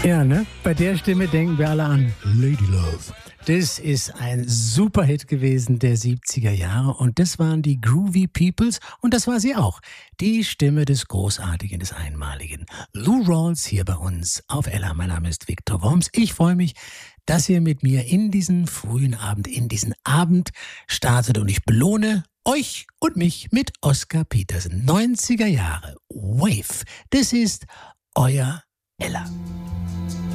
Ja, ne? Bei der Stimme denken wir alle an Lady Love. Das ist ein Superhit gewesen der 70er Jahre und das waren die Groovy Peoples und das war sie auch. Die Stimme des Großartigen, des Einmaligen. Lou Rawls hier bei uns auf Ella. Mein Name ist Viktor Worms. Ich freue mich, dass ihr mit mir in diesen frühen Abend, in diesen Abend startet und ich belohne euch und mich mit Oscar Peterson. 90er Jahre. Wave. Das ist euer Ella.